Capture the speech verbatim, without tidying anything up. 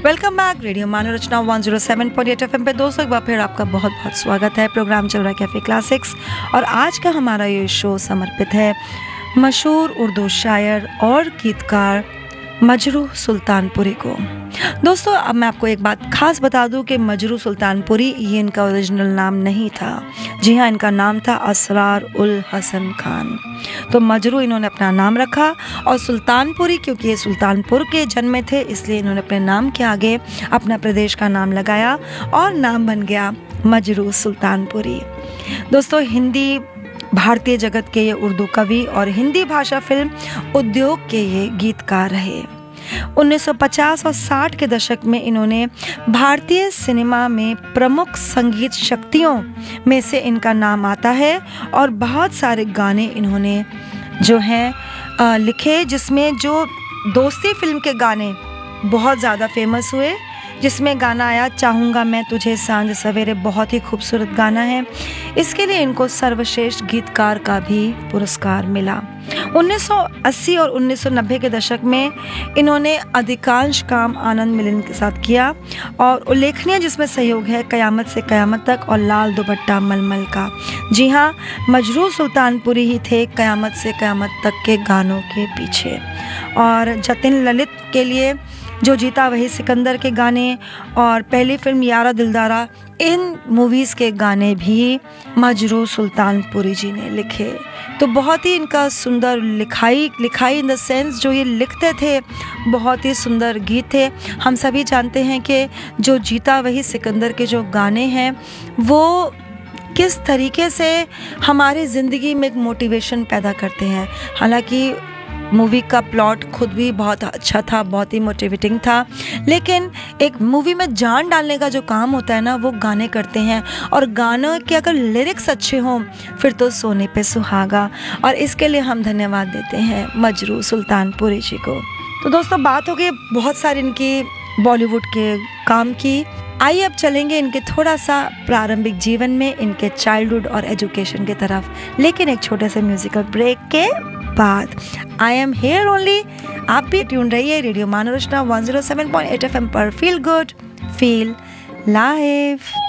Welcome back radio मनोरचना one zero seven point eight FM पे दोस्तों, एक बार फिर आपका बहुत बहुत स्वागत है। प्रोग्राम चल रहा है कैफ़े क्लासिक्स और आज का हमारा ये शो समर्पित है मशहूर उर्दू शायर और गीतकार मजरूह सुल्तानपुरी को। दोस्तों, अब मैं आपको एक बात खास बता दूं कि मजरूह सुल्तानपुरी ये इनका ओरिजिनल नाम नहीं था। जी हाँ, इनका नाम था असरार उल हसन खान। तो मजरूह इन्होंने अपना नाम रखा और सुल्तानपुरी क्योंकि ये सुल्तानपुर के जन्मे थे, इसलिए इन्होंने अपने नाम के आगे अपना प्रदेश का नाम लगाया और नाम बन गया मजरूह सुल्तानपुरी। दोस्तों, हिंदी भारतीय जगत के ये उर्दू कवि और हिंदी भाषा फिल्म उद्योग के ये गीतकार रहे। उन्नीस सौ पचास और साठ के दशक में इन्होंने भारतीय सिनेमा में प्रमुख संगीत शक्तियों में से इनका नाम आता है और बहुत सारे गाने इन्होंने जो हैं लिखे, जिसमें जो दोस्ती फिल्म के गाने बहुत ज़्यादा फेमस हुए, जिसमें गाना आया चाहूँगा मैं तुझे सांझ सवेरे, बहुत ही खूबसूरत गाना है। इसके लिए इनको सर्वश्रेष्ठ गीतकार का भी पुरस्कार मिला। उन्नीस सौ अस्सी और उन्नीस सौ नब्बे के दशक में इन्होंने अधिकांश काम आनंद मिलिंद के साथ किया और उल्लेखनीय जिसमें सहयोग है कयामत से कयामत तक और लाल दुपट्टा मलमल का। जी हाँ, मजरूह सुल्तानपुरी ही थे कयामत से कयामत तक के गानों के पीछे। और जतिन ललित के लिए जो जीता वही सिकंदर के गाने और पहली फिल्म यारा दिलदारा, इन मूवीज़ के गाने भी मजरूह सुल्तानपुरी जी ने लिखे। तो बहुत ही इनका सुंदर लिखाई लिखाई इन द सेंस जो ये लिखते थे, बहुत ही सुंदर गीत थे। हम सभी जानते हैं कि जो जीता वही सिकंदर के जो गाने हैं वो किस तरीके से हमारी ज़िंदगी में एक मोटिवेशन पैदा करते हैं। हालांकि मूवी का प्लॉट खुद भी बहुत अच्छा था, बहुत ही मोटिवेटिंग था, लेकिन एक मूवी में जान डालने का जो काम होता है ना, वो गाने करते हैं। और गानों के अगर लिरिक्स अच्छे हों फिर तो सोने पे सुहागा, और इसके लिए हम धन्यवाद देते हैं मजरूह सुल्तानपुरी जी को। तो दोस्तों, बात हो गई बहुत सारी इनकी बॉलीवुड के काम की। आइए अब चलेंगे इनके थोड़ा सा प्रारंभिक जीवन में, इनके चाइल्डहुड और एजुकेशन की तरफ, लेकिन एक छोटे से म्यूजिकल ब्रेक के बाद। आई एम हेयर ओनली, आप भी ट्यून रहिए radio मनोरचना one zero seven point eight F M पर। Feel good, feel live.